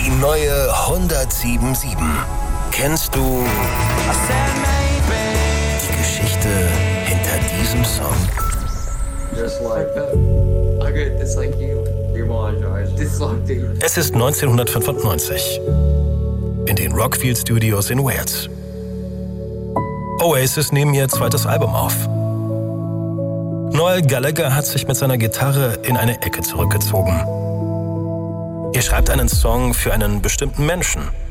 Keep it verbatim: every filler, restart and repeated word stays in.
Die neue hundertsieben Komma sieben. Kennst du die Geschichte hinter diesem Song? Just like that. I get this like you. This like you. Es ist neunzehnhundertfünfundneunzig in den Rockfield Studios in Wales. Oasis nehmen ihr zweites Album auf. Noel Gallagher hat sich mit seiner Gitarre in eine Ecke zurückgezogen. Er schreibt einen Song für einen bestimmten Menschen.